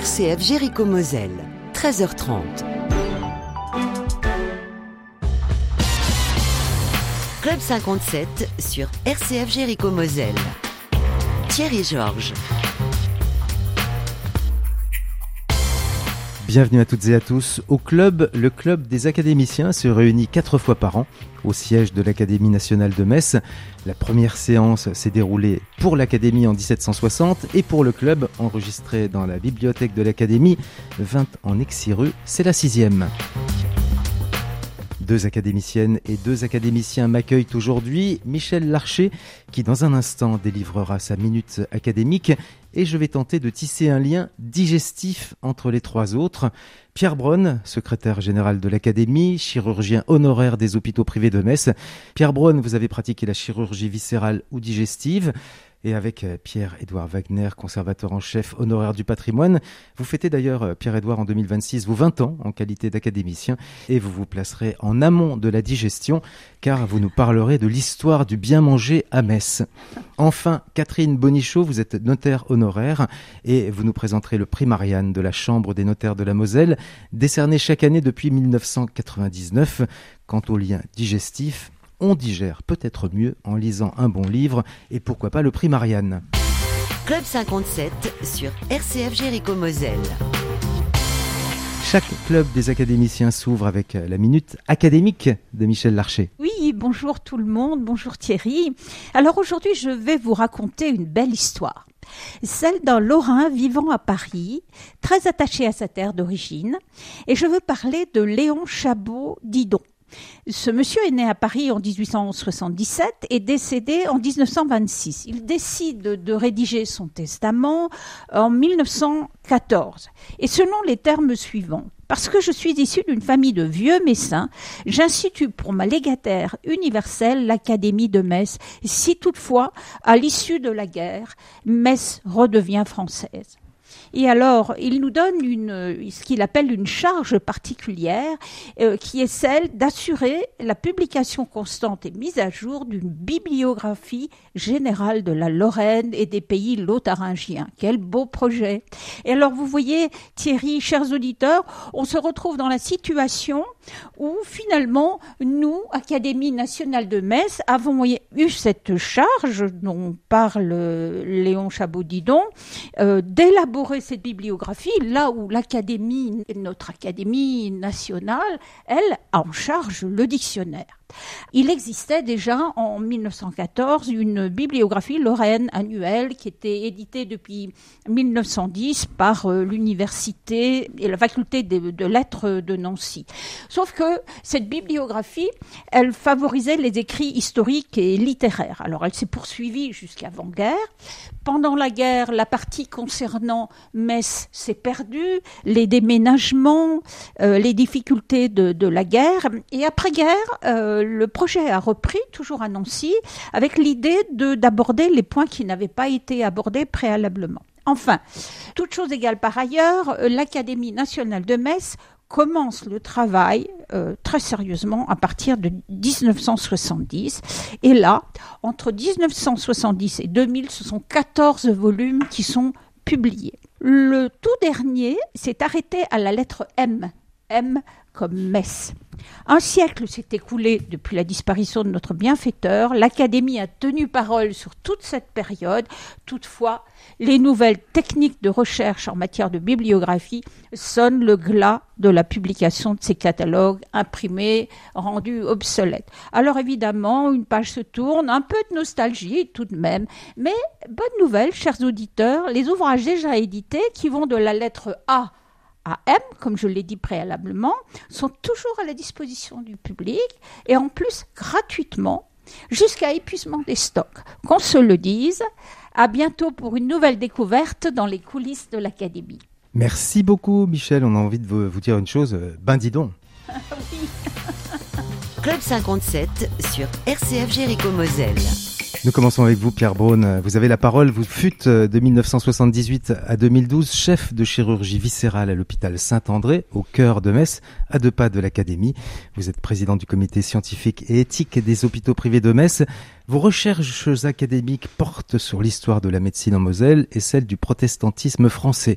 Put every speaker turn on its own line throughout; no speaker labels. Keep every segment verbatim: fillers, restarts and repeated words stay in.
C F Jéricho-Moselle, treize heures trente. Club cinquante-sept sur R C F Jéricho-Moselle. Thierry Georges.
Bienvenue à toutes et à tous. Au club, le club des académiciens se réunit quatre fois par an au siège de l'Académie nationale de Metz. La première séance s'est déroulée pour l'Académie en dix-sept cent soixante et pour le club, enregistré dans la bibliothèque de l'Académie, vingt en Exireux, c'est la sixième. Deux académiciennes et deux académiciens m'accueillent aujourd'hui. Michel Larcher, qui dans un instant délivrera sa minute académique, et je vais tenter de tisser un lien digestif entre les trois autres. Pierre Braun, secrétaire général de l'Académie, chirurgien honoraire des hôpitaux privés de Metz. Pierre Braun, vous avez pratiqué la chirurgie viscérale ou digestive. Et avec Pierre-Édouard Wagner, conservateur en chef honoraire du patrimoine. Vous fêtez d'ailleurs, Pierre-Édouard, en deux mille vingt-six, vos vingt ans en qualité d'académicien. Et vous vous placerez en amont de la digestion, car vous nous parlerez de l'histoire du bien manger à Metz. Enfin, Catherine Bonichot, vous êtes notaire honoraire et vous nous présenterez le prix Marianne de la Chambre des notaires de la Moselle, décerné chaque année depuis dix-neuf cent quatre-vingt-dix-neuf. Quant au lien digestif, on digère peut-être mieux en lisant un bon livre et pourquoi pas le prix Marianne.
Club cinquante-sept sur R C F Jéricho-Moselle.
Chaque club des académiciens s'ouvre avec la minute académique de Michel Larcher.
Oui, bonjour tout le monde, bonjour Thierry. Alors aujourd'hui, je vais vous raconter une belle histoire. Celle d'un Lorrain vivant à Paris, très attaché à sa terre d'origine. Et je veux parler de Léon Chabot-Didon. Ce monsieur est né à Paris en dix-huit cent soixante-dix-sept et décédé en dix-neuf cent vingt-six. Il décide de rédiger son testament en mille neuf cent quatorze. Et selon les termes suivants, parce que je suis issu d'une famille de vieux Messins, j'institue pour ma légataire universelle l'Académie de Metz, si toutefois, à l'issue de la guerre, Metz redevient française. Et alors, il nous donne une, ce qu'il appelle une charge particulière, euh, qui est celle d'assurer la publication constante et mise à jour d'une bibliographie générale de la Lorraine et des pays lotharingiens. Quel beau projet! Et alors, vous voyez, Thierry, chers auditeurs, on se retrouve dans la situation où, finalement, nous, Académie nationale de Metz, avons eu cette charge dont parle Léon Chabot-Didon, euh, d'élaborer cette bibliographie, là où l'Académie, notre Académie nationale, elle, a en charge le dictionnaire. Il existait déjà en mille neuf cent quatorze une bibliographie lorraine annuelle qui était éditée depuis mille neuf cent dix par euh, l'université et la faculté de, de lettres de Nancy. Sauf que cette bibliographie, elle favorisait les écrits historiques et littéraires. Alors elle s'est poursuivie jusqu'avant-guerre. Pendant la guerre, la partie concernant Metz s'est perdue, les déménagements, euh, les difficultés de, de la guerre. Et après-guerre, euh, le projet a repris, toujours à Nancy, avec l'idée de, d'aborder les points qui n'avaient pas été abordés préalablement. Enfin, toute chose égale par ailleurs, l'Académie nationale de Metz commence le travail euh, très sérieusement à partir de dix-neuf cent soixante-dix. Et là, entre dix-neuf cent soixante-dix et deux mille, ce sont quatorze volumes qui sont publiés. Le tout dernier s'est arrêté à la lettre M. M comme Metz. Un siècle s'est écoulé depuis la disparition de notre bienfaiteur. L'Académie a tenu parole sur toute cette période. Toutefois, les nouvelles techniques de recherche en matière de bibliographie sonnent le glas de la publication de ces catalogues imprimés, rendus obsolètes. Alors évidemment, une page se tourne, un peu de nostalgie tout de même. Mais bonne nouvelle, chers auditeurs, les ouvrages déjà édités qui vont de la lettre A à M, comme je l'ai dit préalablement, sont toujours à la disposition du public et en plus gratuitement jusqu'à épuisement des stocks. Qu'on se le dise, à bientôt pour une nouvelle découverte dans les coulisses de l'Académie.
Merci beaucoup Michel, on a envie de vous, vous dire une chose, ben dis donc.
Oui.
Club cinquante-sept sur R C F Jéricho-Moselle.
Nous commençons avec vous, Pierre Braun. Vous avez la parole. Vous fûtes de dix-neuf cent soixante-dix-huit à deux mille douze chef de chirurgie viscérale à l'hôpital Saint-André, au cœur de Metz, à deux pas de l'Académie. Vous êtes président du comité scientifique et éthique des hôpitaux privés de Metz. Vos recherches académiques portent sur l'histoire de la médecine en Moselle et celle du protestantisme français.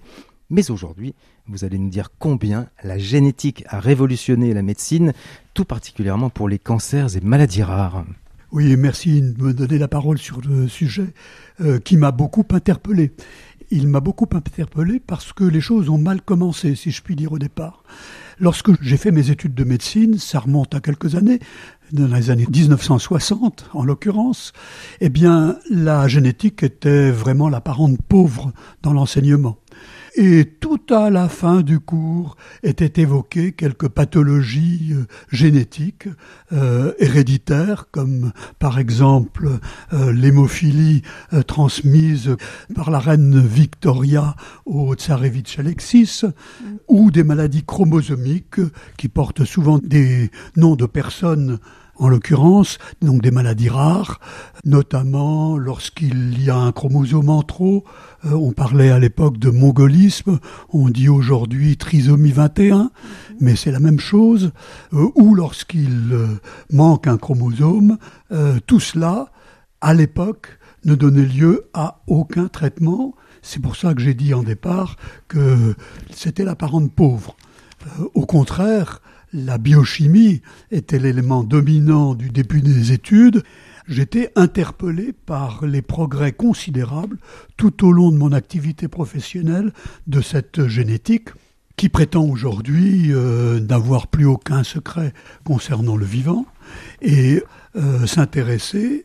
Mais aujourd'hui, vous allez nous dire combien la génétique a révolutionné la médecine, tout particulièrement pour les cancers et maladies rares.
Oui, merci de me donner la parole sur le sujet euh, qui m'a beaucoup interpellé. Il m'a beaucoup interpellé parce que les choses ont mal commencé, si je puis dire, au départ. Lorsque j'ai fait mes études de médecine, ça remonte à quelques années, dans les années dix-neuf cent soixante en l'occurrence, eh bien la génétique était vraiment la parente pauvre dans l'enseignement. Et tout à la fin du cours étaient évoquées quelques pathologies euh, génétiques euh, héréditaires, comme par exemple euh, l'hémophilie euh, transmise par la reine Victoria au tsarevitch Alexis, mmh. ou des maladies chromosomiques qui portent souvent des noms de personnes, en l'occurrence, donc des maladies rares, notamment lorsqu'il y a un chromosome en trop. Euh, on parlait à l'époque de mongolisme, on dit aujourd'hui trisomie vingt et un, mais c'est la même chose. Euh, ou lorsqu'il euh, manque un chromosome, euh, tout cela, à l'époque, ne donnait lieu à aucun traitement. C'est pour ça que j'ai dit en départ que c'était la parente pauvre. Euh, au contraire, la biochimie était l'élément dominant du début des études. J'étais interpellé par les progrès considérables tout au long de mon activité professionnelle de cette génétique qui prétend aujourd'hui euh, n'avoir plus aucun secret concernant le vivant et euh, s'intéresser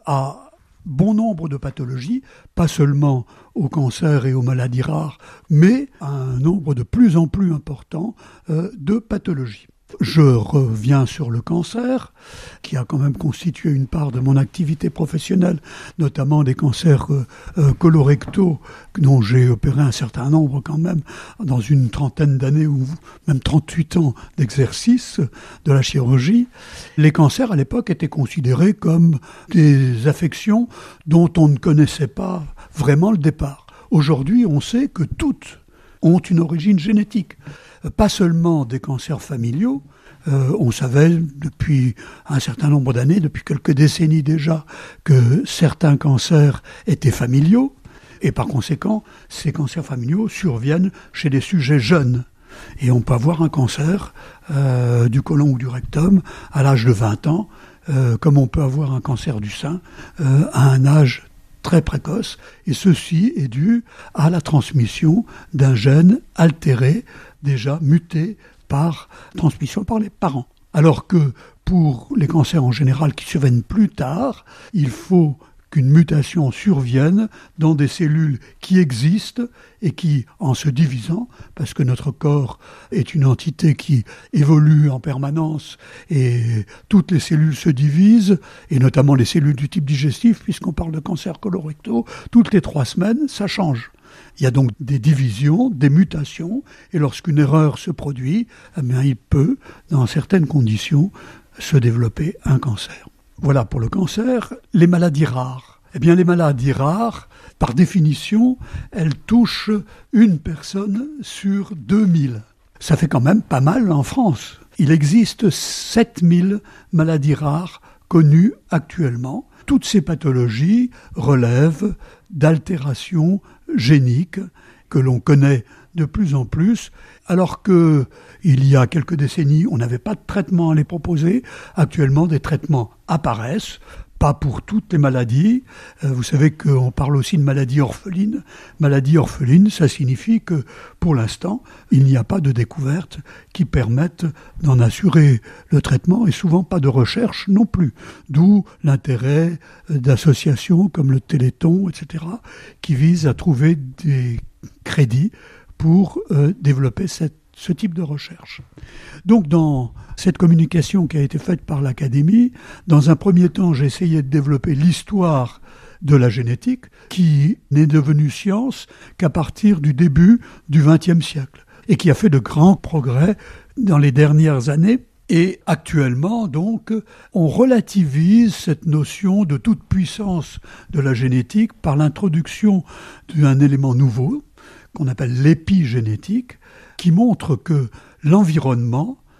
à bon nombre de pathologies, pas seulement au cancer et aux maladies rares, mais à un nombre de plus en plus important euh, de pathologies. Je reviens sur le cancer, qui a quand même constitué une part de mon activité professionnelle, notamment des cancers euh, euh, colorectaux, dont j'ai opéré un certain nombre quand même, dans une trentaine d'années ou même trente-huit ans d'exercice de la chirurgie. Les cancers, à l'époque, étaient considérés comme des affections dont on ne connaissait pas vraiment le départ. Aujourd'hui, on sait que toutes ont une origine génétique. Pas seulement des cancers familiaux, euh, on savait depuis un certain nombre d'années, depuis quelques décennies déjà, que certains cancers étaient familiaux, et par conséquent, ces cancers familiaux surviennent chez des sujets jeunes. Et on peut avoir un cancer euh, du côlon ou du rectum à l'âge de vingt ans, euh, comme on peut avoir un cancer du sein euh, à un âge très précoce, et ceci est dû à la transmission d'un gène altéré, déjà muté par transmission par les parents. Alors que pour les cancers en général qui surviennent plus tard, il faut qu'une mutation survienne dans des cellules qui existent et qui, en se divisant, parce que notre corps est une entité qui évolue en permanence et toutes les cellules se divisent, et notamment les cellules du type digestif, puisqu'on parle de cancer colorectal, toutes les trois semaines, ça change. Il y a donc des divisions, des mutations, et lorsqu'une erreur se produit, eh bien, il peut, dans certaines conditions, se développer un cancer. Voilà pour le cancer. Les maladies rares. Eh bien, les maladies rares, par définition, elles touchent une personne sur deux mille. Ça fait quand même pas mal en France. Il existe sept mille maladies rares connues actuellement. Toutes ces pathologies relèvent d'altérations géniques que l'on connaît de plus en plus, alors que il y a quelques décennies, on n'avait pas de traitement à les proposer. Actuellement, des traitements apparaissent, pas pour toutes les maladies. Euh, vous savez qu'on parle aussi de maladies orphelines. Maladie orpheline, ça signifie que, pour l'instant, il n'y a pas de découvertes qui permettent d'en assurer le traitement, et souvent pas de recherche non plus. D'où l'intérêt d'associations comme le Téléthon, et cetera, qui visent à trouver des crédits pour euh, développer cette, ce type de recherche. Donc dans cette communication qui a été faite par l'Académie, dans un premier temps, j'ai essayé de développer l'histoire de la génétique, qui n'est devenue science qu'à partir du début du vingtième siècle, et qui a fait de grands progrès dans les dernières années. Et actuellement, donc, on relativise cette notion de toute puissance de la génétique par l'introduction d'un élément nouveau, qu'on appelle l'épigénétique, qui montre que l'environnement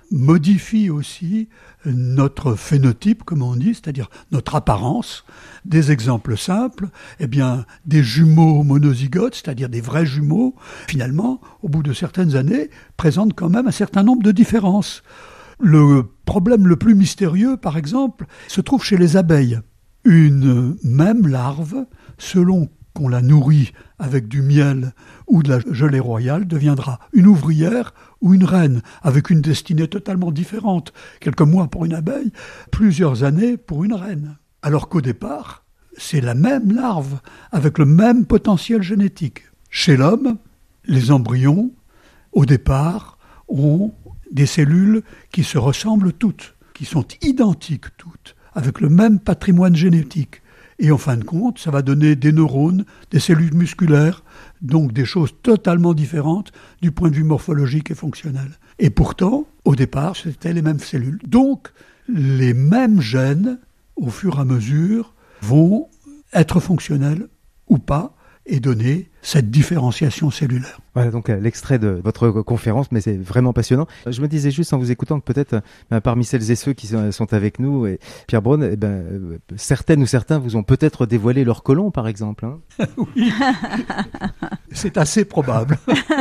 modifie aussi notre phénotype, comme on dit, c'est-à-dire notre apparence. Des exemples simples, eh bien, des jumeaux monozygotes, c'est-à-dire des vrais jumeaux, finalement, au bout de certaines années, présentent quand même un certain nombre de différences. Le problème le plus mystérieux, par exemple, se trouve chez les abeilles. Une même larve, selon qu'on la nourrit avec du miel ou de la gelée royale, deviendra une ouvrière ou une reine, avec une destinée totalement différente. Quelques mois pour une abeille, plusieurs années pour une reine. Alors qu'au départ, c'est la même larve, avec le même potentiel génétique. Chez l'homme, les embryons, au départ, ont des cellules qui se ressemblent toutes, qui sont identiques toutes, avec le même patrimoine génétique. Et en fin de compte, ça va donner des neurones, des cellules musculaires, donc des choses totalement différentes du point de vue morphologique et fonctionnel. Et pourtant, au départ, c'était les mêmes cellules. Donc, les mêmes gènes, au fur et à mesure, vont être fonctionnels ou pas, et donner cette différenciation cellulaire.
Voilà donc l'extrait de votre conférence, mais c'est vraiment passionnant. Je me disais juste en vous écoutant que peut-être ben, parmi celles et ceux qui sont avec nous, et Pierre Braun, eh ben, certaines ou certains vous ont peut-être dévoilé leur côlon, par exemple. Hein.
Oui, c'est assez probable.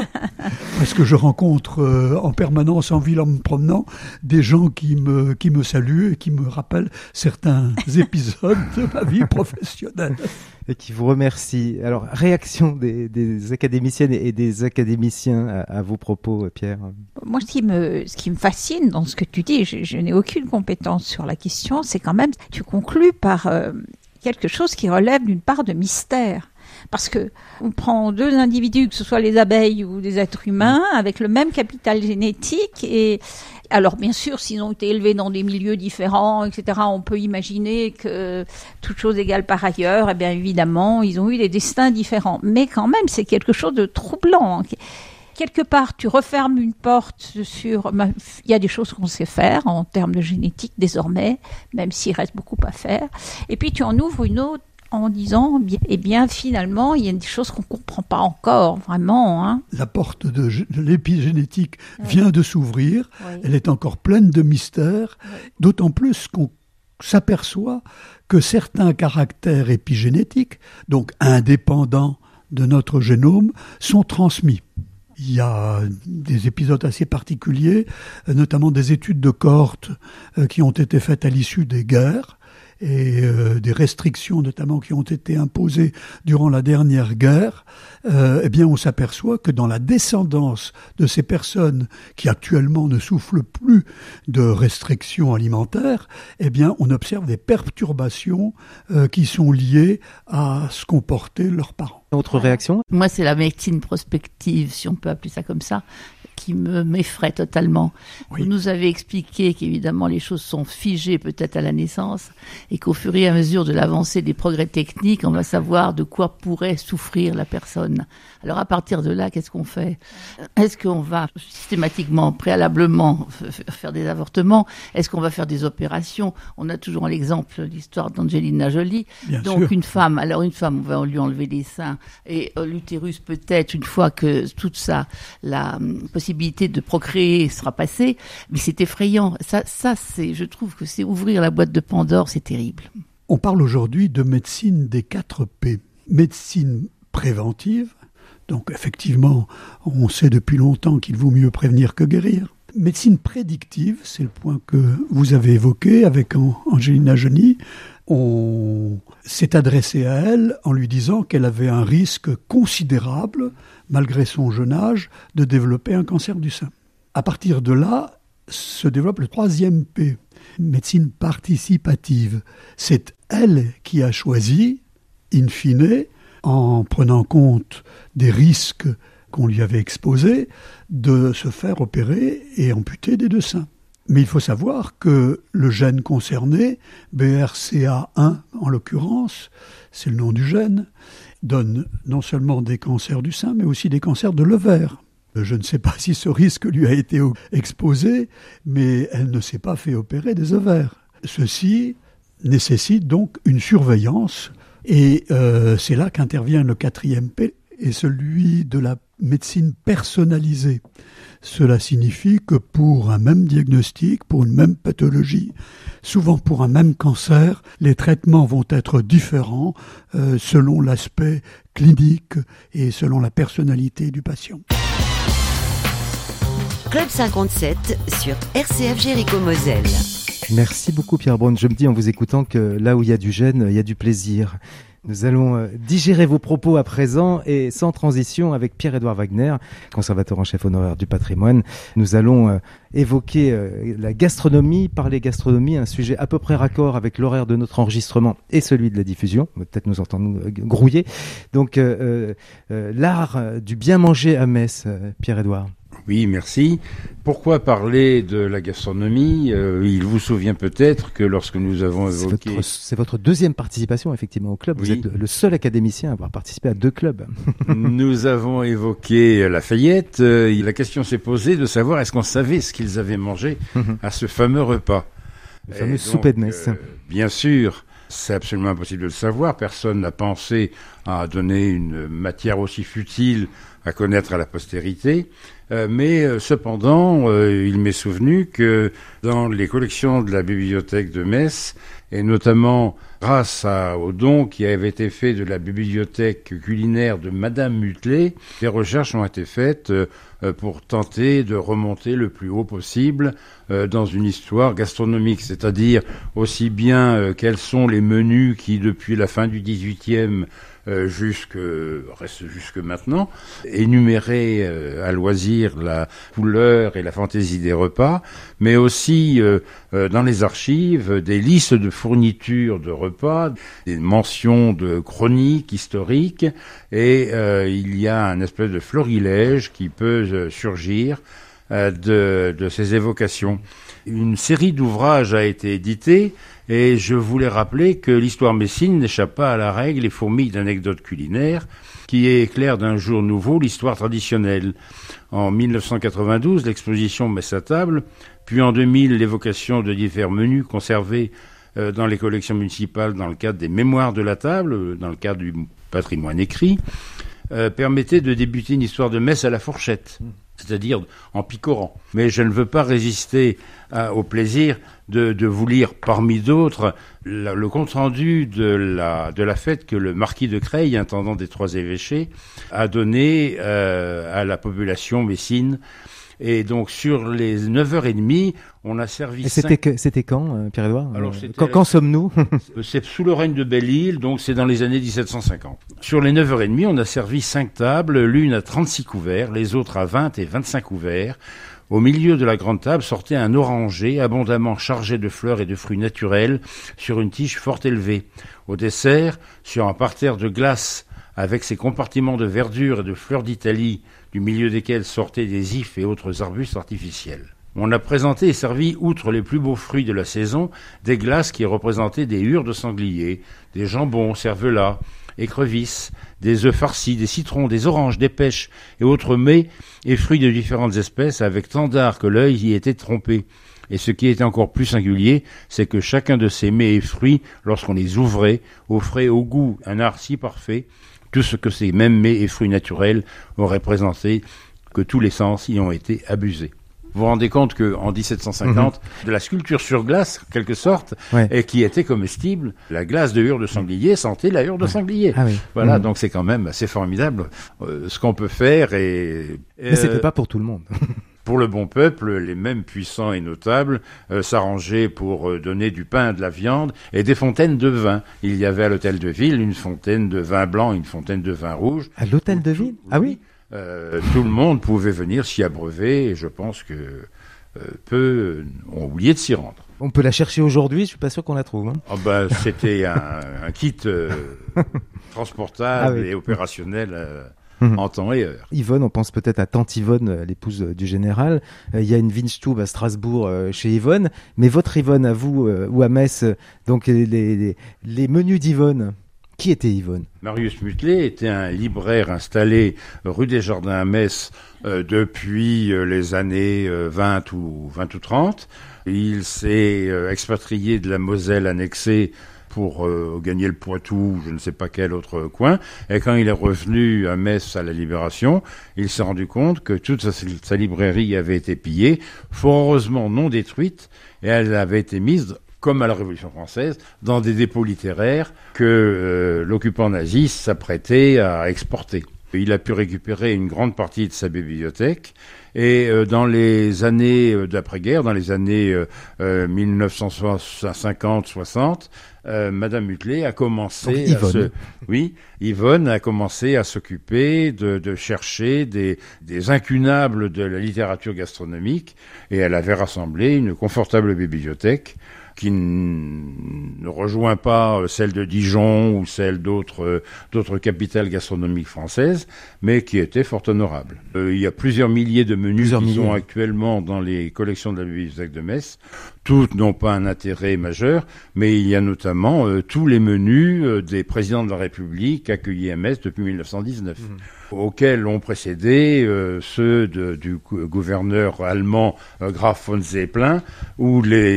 Parce que je rencontre euh, en permanence en ville en me promenant des gens qui me, qui me saluent et qui me rappellent certains épisodes de ma vie professionnelle.
Et qui vous remercie. Alors, réaction des, des académiciennes et des académiciens à, à vos propos, Pierre?
Moi, ce qui me, ce qui me fascine dans ce que tu dis, je, je n'ai aucune compétence sur la question, c'est quand même, tu conclus par euh, quelque chose qui relève d'une part de mystère. Parce que on prend deux individus, que ce soit les abeilles ou des êtres humains, avec le même capital génétique. Et alors, bien sûr, s'ils ont été élevés dans des milieux différents, et cetera, on peut imaginer que, toute chose égale par ailleurs, eh bien évidemment, ils ont eu des destins différents. Mais quand même, c'est quelque chose de troublant. Quelque part, tu refermes une porte sur... Il y a des choses qu'on sait faire en termes de génétique désormais, même s'il reste beaucoup à faire. Et puis, tu en ouvres une autre en disant, eh bien, finalement, il y a des choses qu'on ne comprend pas encore, vraiment. Hein.
La porte de, de l'épigénétique oui. vient de s'ouvrir. Oui. Elle est encore pleine de mystères, oui. d'autant plus qu'on s'aperçoit que certains caractères épigénétiques, donc indépendants de notre génome, sont transmis. Il y a des épisodes assez particuliers, notamment des études de cohorte qui ont été faites à l'issue des guerres, et euh, des restrictions notamment qui ont été imposées durant la dernière guerre, euh, eh bien on s'aperçoit que dans la descendance de ces personnes qui actuellement ne souffrent plus de restrictions alimentaires, eh bien on observe des perturbations euh, qui sont liées à ce qu'ont porté leurs parents.
Autre réaction ?
Moi, c'est la médecine prospective, si on peut appeler ça comme ça, qui me m'effraie totalement. Oui. Vous nous avez expliqué qu'évidemment les choses sont figées peut-être à la naissance et qu'au fur et à mesure de l'avancée des progrès techniques, on va savoir de quoi pourrait souffrir la personne. Alors à partir de là, qu'est-ce qu'on fait ? Est-ce qu'on va systématiquement, préalablement f- faire des avortements ? Est-ce qu'on va faire des opérations ? On a toujours l'exemple, l'histoire d'Angelina Jolie.
Bien
Donc
sûr.
une femme, alors une femme, on va lui enlever les seins et euh, l'utérus peut-être une fois que toute ça, la euh, possibilité de procréer sera passée, mais c'est effrayant. Ça, ça, c'est, je trouve que c'est ouvrir la boîte de Pandore, c'est terrible.
On parle aujourd'hui de médecine des quatre P. Médecine préventive, donc effectivement, on sait depuis longtemps qu'il vaut mieux prévenir que guérir. Médecine prédictive, c'est le point que vous avez évoqué avec Angelina Jolie. On s'est adressé à elle en lui disant qu'elle avait un risque considérable, malgré son jeune âge, de développer un cancer du sein. À partir de là, se développe le troisième P, médecine participative. C'est elle qui a choisi, in fine, en prenant compte des risques qu'on lui avait exposés, de se faire opérer et amputer des deux seins. Mais il faut savoir que le gène concerné, B R C A un en l'occurrence, c'est le nom du gène, donne non seulement des cancers du sein, mais aussi des cancers de l'ovaire. Je ne sais pas si ce risque lui a été exposé, mais elle ne s'est pas fait opérer des ovaires. Ceci nécessite donc une surveillance, et euh, c'est là qu'intervient le quatrième P, est celui de la médecine personnalisée. Cela signifie que pour un même diagnostic, pour une même pathologie, souvent pour un même cancer, les traitements vont être différents euh, selon l'aspect clinique et selon la personnalité du patient.
Club cinquante-sept sur R C F Jéricho-Moselle.
Merci beaucoup Pierre Braun. Je me dis en vous écoutant que là où il y a du gêne, il y a du plaisir. Nous allons digérer vos propos à présent et sans transition avec Pierre-Édouard Wagner, conservateur en chef honoraire du patrimoine. Nous allons évoquer la gastronomie, parler gastronomie, un sujet à peu près raccord avec l'horaire de notre enregistrement et celui de la diffusion. Peut-être nous entendons grouiller. Donc euh, euh, l'art du bien manger à Metz, Pierre-Édouard.
Oui, merci. Pourquoi parler de la gastronomie ? euh, Il vous souvient peut-être que lorsque nous avons évoqué...
C'est votre, c'est votre deuxième participation effectivement au club. Vous
oui.
êtes le seul académicien à avoir participé à deux clubs.
Nous avons évoqué Lafayette. Euh, la question s'est posée de savoir est-ce qu'on savait ce qu'ils avaient mangé à ce fameux repas.
Le fameux souper de Metz.
Euh, bien sûr, c'est absolument impossible de le savoir. Personne n'a pensé à donner une matière aussi futile à connaître à la postérité. Euh, mais euh, cependant, euh, il m'est souvenu que dans les collections de la bibliothèque de Metz, et notamment grâce à, au don qui avait été fait de la bibliothèque culinaire de Madame Mutelet, des recherches ont été faites euh, pour tenter de remonter le plus haut possible euh, dans une histoire gastronomique, c'est-à-dire aussi bien euh, quels sont les menus qui, depuis la fin du dix-huitième, Euh, jusque reste jusque maintenant, énumérer euh, à loisir la couleur et la fantaisie des repas, mais aussi euh, euh, dans les archives des listes de fournitures de repas, des mentions de chroniques historiques, et euh, il y a un espèce de florilège qui peut euh, surgir euh, de, de ces évocations. Une série d'ouvrages a été éditée. Et je voulais rappeler que l'histoire messine n'échappe pas à la règle et fourmille d'anecdotes culinaires qui éclairent d'un jour nouveau l'histoire traditionnelle. En dix-neuf cent quatre-vingt-douze, l'exposition Messe à table, puis en deux mille, l'évocation de divers menus conservés euh, dans les collections municipales dans le cadre des mémoires de la table, dans le cadre du patrimoine écrit, euh, permettaient de débuter une histoire de Metz à la fourchette, c'est-à-dire en picorant. Mais je ne veux pas résister à, au plaisir de, de vous lire, parmi d'autres, la, le compte-rendu de la, de la fête que le marquis de Creil, intendant des Trois Évêchés, a donné euh, à la population messine. Et donc, sur les neuf heures trente, on a servi...
Et c'était, cinq... que, c'était quand, euh, Pierre-Édouard
Alors,
euh, Quand, la... quand sommes-nous
C'est sous le règne de Belle-Île, donc c'est dans les années dix-sept cent cinquante. Sur les neuf heures trente, on a servi cinq tables, l'une à trente-six couverts, les autres à vingt et vingt-cinq couverts. Au milieu de la grande table sortait un oranger abondamment chargé de fleurs et de fruits naturels sur une tige fort élevée. Au dessert, sur un parterre de glace avec ses compartiments de verdure et de fleurs d'Italie, du milieu desquels sortaient des ifs et autres arbustes artificiels. On a présenté et servi, outre les plus beaux fruits de la saison, des glaces qui représentaient des hures de sanglier, des jambons, cervelas, écrevisses, des œufs farcis, des citrons, des oranges, des pêches et autres mets et fruits de différentes espèces avec tant d'art que l'œil y était trompé. Et ce qui était encore plus singulier, c'est que chacun de ces mets et fruits, lorsqu'on les ouvrait, offrait au goût un art si parfait, tout ce que ces mêmes mets et fruits naturels auraient présenté, que tous les sens y ont été abusés. Vous vous rendez compte qu'en dix-sept cent cinquante, mmh. de la sculpture sur glace, en quelque sorte, ouais. et qui était comestible, la glace de hure de sanglier sentait la hure de sanglier.
Ah oui.
Voilà, mmh. donc c'est quand même assez formidable euh, ce qu'on peut faire. Et,
Mais euh, c'était pas pour tout le monde.
Pour le bon peuple, les mêmes puissants et notables euh, s'arrangeaient pour euh, donner du pain, de la viande et des fontaines de vin. Il y avait à l'hôtel de ville une fontaine de vin blanc, une fontaine de vin rouge.
À l'hôtel de ville ? Ah oui.
Euh, tout le monde pouvait venir s'y abreuver et je pense que euh, peu ont oublié de s'y rendre.
On peut la chercher aujourd'hui, je suis pas sûr qu'on la trouve. Hein.
Oh ben, c'était un, un kit euh, transportable ah oui. et opérationnel euh, mmh. en temps et heure.
Yvonne, on pense peut-être à tante Yvonne, l'épouse du général. Euh, il y a une Weinstube à Strasbourg euh, chez Yvonne, mais votre Yvonne à vous euh, ou à Metz, donc les, les, les menus d'Yvonne. Qui était Yvonne ?
Marius Mutelet était un libraire installé rue des Jardins à Metz euh, depuis euh, les années euh, vingt ou vingt ou trente. Il s'est euh, expatrié de la Moselle annexée pour euh, gagner le Poitou, je ne sais pas quel autre coin. Et quand il est revenu à Metz à la Libération, il s'est rendu compte que toute sa, sa librairie avait été pillée, fort heureusement non détruite, et elle avait été mise, comme à la Révolution française, dans des dépôts littéraires que euh, l'occupant nazi s'apprêtait à exporter. Il a pu récupérer une grande partie de sa bibliothèque. Et euh, dans les années euh, d'après-guerre, dans les années euh, euh, dix-neuf cent cinquante soixante, euh, Madame Mutelet a commencé
Donc,
à se, oui, Yvonne a commencé à s'occuper de, de chercher des, des incunables de la littérature gastronomique, et elle avait rassemblé une confortable bibliothèque qui ne rejoint pas celle de Dijon ou celle d'autres d'autres capitales gastronomiques françaises, mais qui était fort honorable. Euh, il y a plusieurs milliers de menus
plusieurs
qui
milliers.
sont actuellement dans les collections de la bibliothèque de Metz. Toutes n'ont pas un intérêt majeur, mais il y a notamment euh, tous les menus euh, des présidents de la République accueillis à Metz depuis mille neuf cent dix-neuf, mmh. auxquels ont précédé euh, ceux de, du gouverneur allemand euh, Graf von Zeppelin, ou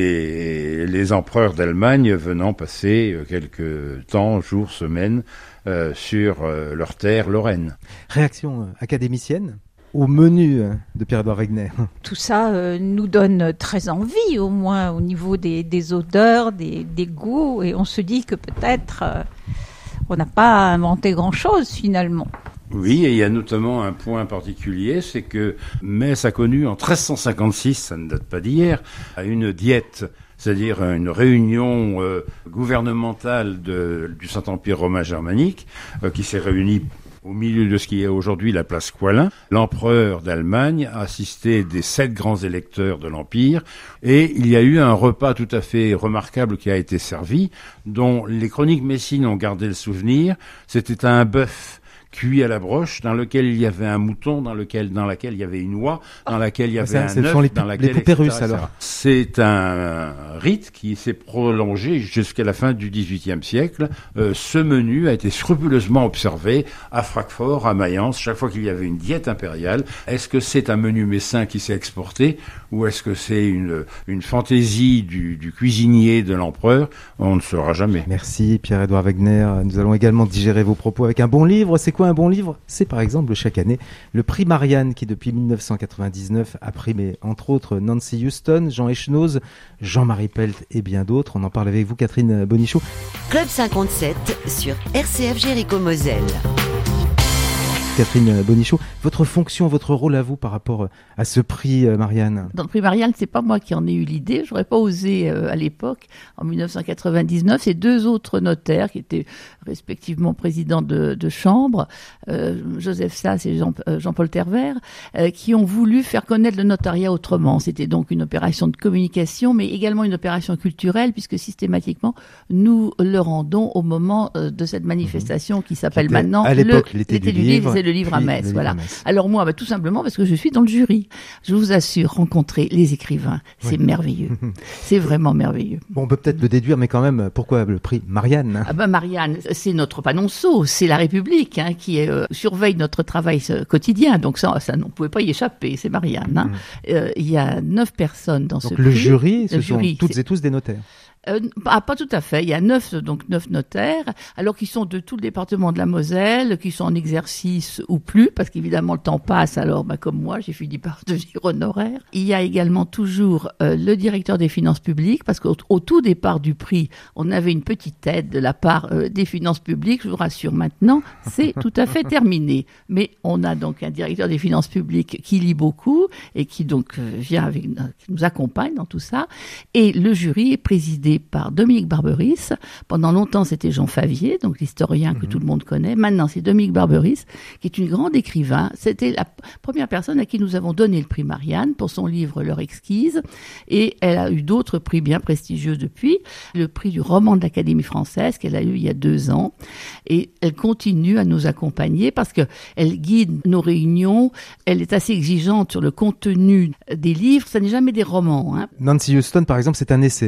les, les empereurs d'Allemagne venant passer euh, quelques temps, jours, semaines, euh, sur euh, leur terre lorraine.
Réaction euh, académicienne au menu de Pierre-Édouard Wegner.
Tout ça euh, nous donne très envie, au moins au niveau des, des odeurs, des, des goûts, et on se dit que peut-être euh, on n'a pas inventé grand-chose finalement.
Oui, et il y a notamment un point particulier, c'est que Metz a connu en treize cent cinquante-six, ça ne date pas d'hier, une diète, c'est-à-dire une réunion euh, gouvernementale de, du Saint-Empire romain germanique, euh, qui s'est réunie au milieu de ce qui est aujourd'hui la place Coislin. L'empereur d'Allemagne a assisté des sept grands électeurs de l'Empire, et il y a eu un repas tout à fait remarquable qui a été servi, dont les chroniques messines ont gardé le souvenir. C'était un bœuf cuit à la broche, dans lequel il y avait un mouton, dans lequel, dans laquelle il y avait une oie, dans laquelle il y avait
ça,
un œuf,
les,
dans laquelle,
les poupées
et cetera,
russes, alors.
C'est un rite qui s'est prolongé jusqu'à la fin du dix-huitième siècle. Euh, ce menu a été scrupuleusement observé à Francfort, à Mayence, chaque fois qu'il y avait une diète impériale. Est-ce que c'est un menu messin qui s'est exporté, ou est-ce que c'est une, une fantaisie du, du cuisinier de l'empereur? On ne saura jamais.
Merci Pierre-Édouard Wegner. Nous allons également digérer vos propos avec un bon livre. C'est quoi un bon livre? C'est par exemple chaque année le prix Marianne, qui depuis mille neuf cent quatre-vingt-dix-neuf a primé entre autres Nancy Houston, Jean Echenoz, Jean-Marie Pelt et bien d'autres. On en parle avec vous, Catherine Bonichot.
Club cinquante-sept sur R C F Jéricho-Moselle.
Catherine Bonichot, votre fonction, votre rôle à vous par rapport à ce prix Marianne?
Dans le prix Marianne, c'est pas moi qui en ai eu l'idée. J'aurais pas osé euh, à l'époque, en mille neuf cent quatre-vingt-dix-neuf. C'est deux autres notaires qui étaient respectivement présidents de, de chambre, euh, Joseph Sass et Jean, euh, Jean-Paul Tervert, euh, qui ont voulu faire connaître le notariat autrement. C'était donc une opération de communication, mais également une opération culturelle, puisque systématiquement, nous le rendons au moment euh, de cette manifestation qui s'appelle maintenant
à l'époque,
le,
l'été,
l'été
du
du livre,
livre,
c'est le livre à
puis
Metz.
le
Voilà.
livre à Metz.
Alors moi, bah, tout simplement parce que je suis dans le jury. Je vous assure, rencontrer les écrivains, c'est
oui.
merveilleux. C'est vraiment merveilleux.
Bon, on peut peut-être le déduire, mais quand même, pourquoi le prix Marianne?
Ah ben Marianne, c'est notre panonceau, c'est la République hein, qui euh, surveille notre travail euh, quotidien. Donc ça, ça on ne pouvait pas y échapper, c'est Marianne. Hein. Mmh. Euh, il y a neuf personnes dans
donc
ce
le
prix.
Jury, ce
le
sont
jury,
toutes
c'est...
et tous des notaires.
Euh, pas, pas tout à fait. Il y a neuf, donc neuf notaires, alors qu'ils sont de tout le département de la Moselle, qui sont en exercice ou plus, parce qu'évidemment le temps passe. Alors, bah, comme moi, j'ai fini par devenir honoraire. Il y a également toujours euh, le directeur des finances publiques, parce qu'au au tout départ du prix, on avait une petite aide de la part euh, des finances publiques. Je vous rassure, maintenant, c'est tout à fait terminé. Mais on a donc un directeur des finances publiques qui lit beaucoup et qui donc euh, vient avec, qui nous accompagne dans tout ça. Et le jury est présidé par Dominique Barberis. Pendant longtemps, c'était Jean Favier, donc l'historien que mmh. tout le monde connaît. Maintenant, c'est Dominique Barberis, qui est une grande écrivain. C'était la première personne à qui nous avons donné le prix Marianne pour son livre L'heure exquise. Et elle a eu d'autres prix bien prestigieux depuis. Le prix du roman de l'Académie française, qu'elle a eu il y a deux ans. Et elle continue à nous accompagner parce qu'elle guide nos réunions. Elle est assez exigeante sur le contenu des livres. Ça n'est jamais des romans. Hein.
Nancy Houston, par exemple, c'est un essai. Hein.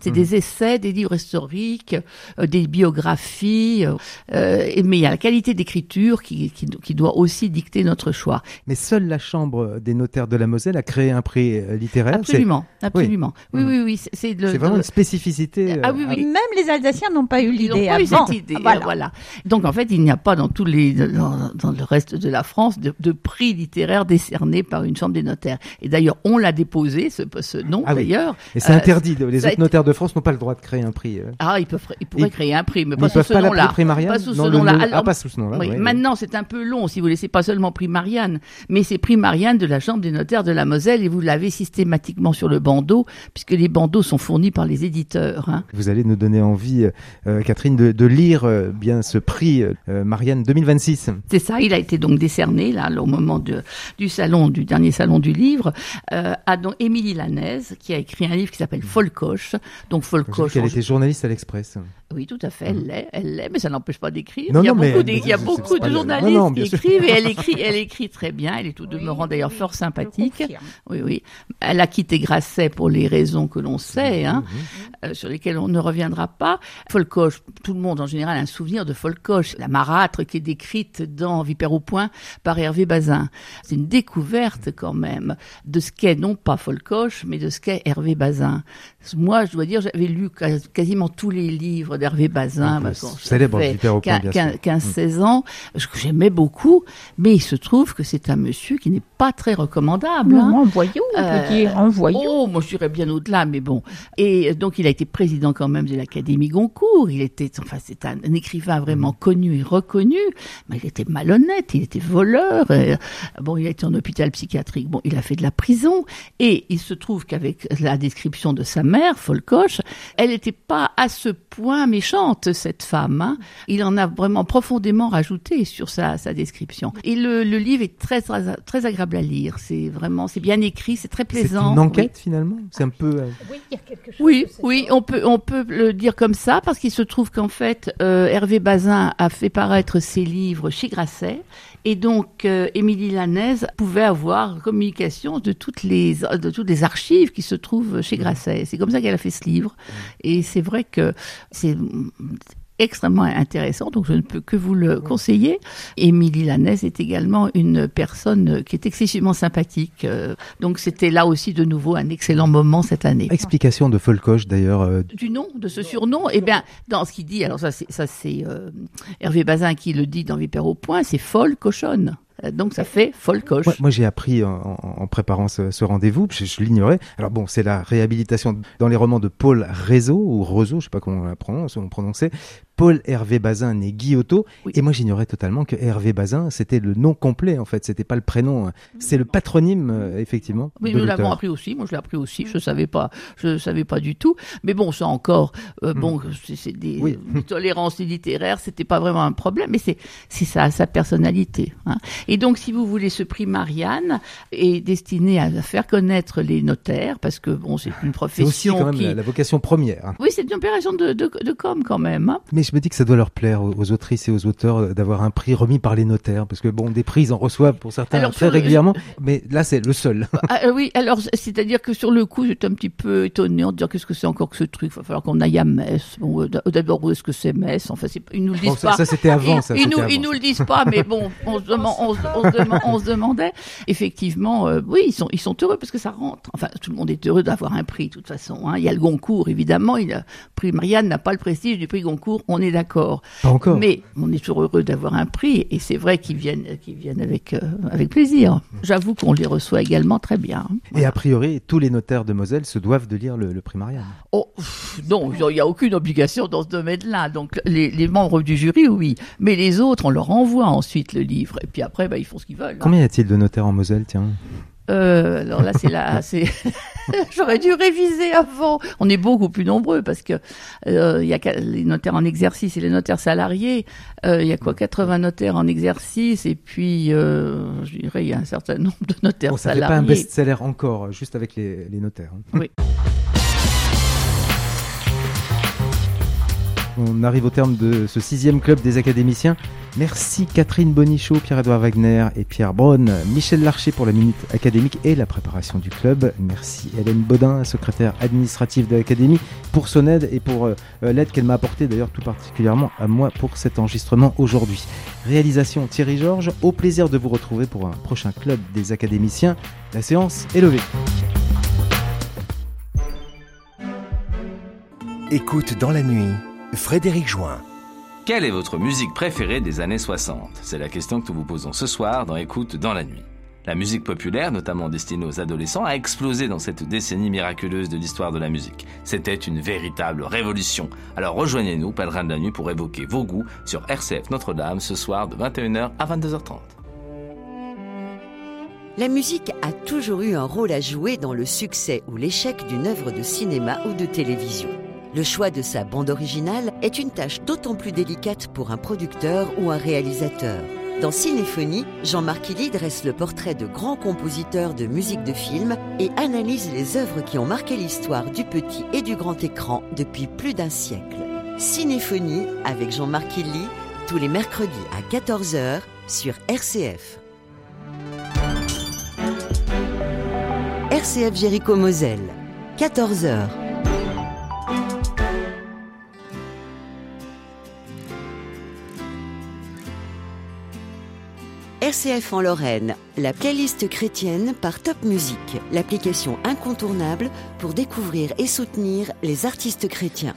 C'était
Mmh.
des essais, des livres historiques, euh, des biographies, euh, et, mais il y a la qualité d'écriture qui, qui, qui doit aussi dicter notre choix.
Mais seule la Chambre des notaires de la Moselle a créé un prix euh, littéraire.
Absolument, absolument. Oui,
Mmh.
oui, oui. C'est, c'est, le,
C'est vraiment
le-
une spécificité.
Ah oui,
euh,
oui.
Même les Alsaciens n'ont pas eu
Ils n'ont
l'idée
pas eu
avant.
cette idée.
Voilà.
Voilà. Donc en fait, il n'y a pas dans tous les dans, dans le reste de la France de, de prix littéraire décerné par une chambre des notaires. Et d'ailleurs, on l'a déposé ce, ce nom
Ah oui.
d'ailleurs.
Et c'est
Euh,
interdit. Les
ça a
autres
été-
notaires de France n'ont pas le droit de créer un prix. euh.
Ah, ils peuvent, ils pourraient
Ils-
créer un prix, mais
Mais
pas
ils
sous
peuvent
ce
pas l'appeler
nom-là.
prix Marianne
Pas sous
Non,
ce
le
nom-là.
nom-
Alors,
ah, pas sous ce nom-là.
oui,
ouais,
maintenant, c'est un peu long, si vous voulez. C'est pas seulement prix Marianne, mais c'est prix Marianne de la Chambre des notaires de la Moselle, et vous l'avez systématiquement sur le bandeau, puisque les bandeaux sont fournis par les éditeurs. Hein.
Vous allez nous donner envie, euh, Catherine, de, de lire euh, bien ce prix euh, Marianne deux mille vingt-six.
C'est ça, il a été donc décerné, là, au moment de, du salon, du dernier salon du livre, euh, à donc Émilie Lanaise, qui a écrit un livre qui s'appelle Folcoche. Donc
J'ai vu
Folcoche.
qu'elle
en-
était journaliste à l'Express.
Oui, tout à fait, elle l'est, elle l'est, mais ça n'empêche pas d'écrire.
Non,
il y a
non, mais-
beaucoup, des-
mais
il y a
c'est-
beaucoup
c'est pas
de
le-
journalistes
non, non, bien
qui
sûr.
écrivent, et elle écrit, elle écrit très bien, elle est tout demeurant d'ailleurs fort
Je
sympathique.
confirme.
Oui, oui. Elle a quitté Grasset pour les raisons que l'on sait, hein, euh, sur lesquelles on ne reviendra pas. Folcoche, tout le monde en général a un souvenir de Folcoche, la marâtre qui est décrite dans Vipère au point par Hervé Bazin. C'est une découverte quand même de ce qu'est non pas Folcoche, mais de ce qu'est Hervé Bazin. Moi, je dois dire, j'avais lu quas- quasiment tous les livres d'Hervé Bazin.
Ah,
bah,
le
quand
célèbre
j'avais
Vipère au point, bien sûr.
quinze seize ans, ce que j'aimais beaucoup, mais il se trouve que c'est un monsieur qui n'est pas très recommandable. hein.
Non, en voyou, on
Euh,
peut dire, en voyou.
Oh, moi je dirais bien au-delà, mais bon. Et donc il a été président quand même de l'Académie Goncourt. Il était, enfin c'est un, un écrivain vraiment connu et reconnu, mais il était malhonnête, il était voleur. Et, bon, il a été en hôpital psychiatrique. Bon, il a fait de la prison. Et il se trouve qu'avec la description de sa mère, Folcoche, elle n'était pas à ce point méchante cette femme. hein. Il en a vraiment profondément rajouté sur sa, sa description. Et le, le livre est très, très très agréable à lire. C'est vraiment, c'est bien écrit, c'est très
C'est
plaisant.
une enquête finalement. C'est un peu. euh,
Oui, il y a quelque chose.
Oui,
de cet
oui,
ordre.
on peut, on peut le dire comme ça, parce qu'il se trouve qu'en fait, euh, Hervé Bazin a fait paraître ses livres chez Grasset, et donc euh, Émilie Lanaise pouvait avoir communication de toutes les, de toutes les archives qui se trouvent chez Grasset. C'est comme ça qu'elle a fait ce livre, et c'est vrai que c'est extrêmement intéressant, donc je ne peux que vous le conseiller. Émilie Lanaise est également une personne qui est excessivement sympathique, euh, donc c'était là aussi de nouveau un excellent moment cette année.
Explication de Folcoche d'ailleurs. euh,
Du nom, de ce surnom, eh bien, dans ce qu'il dit, alors ça c'est, ça c'est euh, Hervé Bazin qui le dit dans Vipère au point, c'est folle cochonne. Euh, Donc ça fait Folcoche.
Moi, moi, j'ai appris en, en- en préparant ce, ce rendez-vous, je, je l'ignorais. Alors bon, c'est la réhabilitation dans les romans de Paul Rézeau, ou Roseau, je sais pas comment on la prononce, on prononçait. Paul Hervé Bazin né Guillotot.
Oui.
Et moi, j'ignorais totalement que Hervé Bazin, c'était le nom complet, en fait. C'était pas le prénom. C'est le patronyme, euh, effectivement.
Oui,
de
nous l'avons
l'auteur.
appris aussi. Moi, je l'ai appris aussi. Je savais pas. Je savais pas du tout. Mais bon, ça encore. euh, Bon, c'est, c'est des,
Oui.
des tolérances littéraires. C'était pas vraiment un problème. Mais c'est, c'est ça, sa personnalité. Hein. Et donc, si vous voulez, ce prix Marianne est destiné à faire connaître les notaires, parce que bon, c'est une
C'est
profession
aussi quand même
qui.
la, la vocation première. hein.
Oui, c'est une opération de, de, de com quand même. Hein.
Mais je me dis que ça doit leur plaire aux, aux autrices et aux auteurs euh, d'avoir un prix remis par les notaires, parce que bon, des prix ils en reçoivent pour certains
Alors,
très
sur le-
régulièrement, mais là c'est le seul.
Ah, euh, oui, alors c'est-à-dire que sur le coup, j'étais un petit peu étonnée en disant qu'est-ce que c'est encore que ce truc. Il va falloir qu'on aille à Metz. Bon, euh, d'abord, où est-ce que c'est Metz? Enfin, c'est, ils nous le disent
Bon, ça,
pas.
ça, c'était avant.
Ils,
ça,
ils
c'était
nous,
avant,
ils
ça.
nous le disent pas, mais bon, on se, demande, on, se- on se demande- on se demandait. Effectivement, euh, oui, ils sont, ils sont heureux parce que ça rentre. Enfin, tout le monde est heureux d'avoir un prix, de toute façon. Hein. Il y a le Goncourt, évidemment. Il a, le prix Marianne n'a pas le prestige du prix Goncourt, on est d'accord.
Pas encore.
Mais on est toujours heureux d'avoir un prix, et c'est vrai qu'ils viennent, qu'ils viennent avec, euh, avec plaisir. J'avoue qu'on les reçoit également très bien.
Et a priori, tous les notaires de Moselle se doivent de lire le, le prix Marianne.
Oh, pff, non, il n'y a aucune obligation dans ce domaine-là. Donc, les, les membres du jury, oui. Mais les autres, on leur envoie ensuite le livre. Et puis après, bah, ils font ce qu'ils veulent. hein.
Combien y a-t-il de notaires en Moselle, tiens?
Euh, alors là, c'est là, c'est. J'aurais dû réviser avant. On est beaucoup plus nombreux parce que euh, il y a qu'à- les notaires en exercice et les notaires salariés. Euh, il y a quoi, quatre-vingts notaires en exercice, et puis euh, je dirais il y a un certain nombre de notaires
Bon, ça fait
salariés.
pas un best-seller encore, juste avec les, les notaires. hein.
Oui.
on arrive au terme de ce sixième club des académiciens. Merci Catherine Bonichot, Pierre-Edouard Wagner et Pierre Braun, Michel Larcher pour la minute académique et la préparation du club. Merci Hélène Baudin, secrétaire administrative de l'Académie, pour son aide et pour euh, l'aide qu'elle m'a apportée d'ailleurs tout particulièrement à moi pour cet enregistrement aujourd'hui. Réalisation Thierry Georges, au plaisir de vous retrouver pour un prochain club des académiciens. La séance est levée.
Écoute dans la nuit, Frédéric Join.
Quelle est votre musique préférée des années soixante ? C'est la question que nous vous posons ce soir dans Écoute dans la nuit. La musique populaire, notamment destinée aux adolescents, a explosé dans cette décennie miraculeuse de l'histoire de la musique. C'était une véritable révolution. Alors rejoignez-nous, Pèlerins de la nuit, pour évoquer vos goûts sur R C F Notre-Dame ce soir de vingt et une heures à vingt-deux heures trente.
La musique a toujours eu un rôle à jouer dans le succès ou l'échec d'une œuvre de cinéma ou de télévision. Le choix de sa bande originale est une tâche d'autant plus délicate pour un producteur ou un réalisateur. Dans Cinéphonie, Jean-Marc Illy dresse le portrait de grands compositeurs de musique de film et analyse les œuvres qui ont marqué l'histoire du petit et du grand écran depuis plus d'un siècle. Cinéphonie avec Jean-Marc Illy, tous les mercredis à quatorze heures sur R C F. R C F Jéricho-Moselle, quatorze heures. R C F en Lorraine, la playlist chrétienne par Top Music, l'application incontournable pour découvrir et soutenir les artistes chrétiens.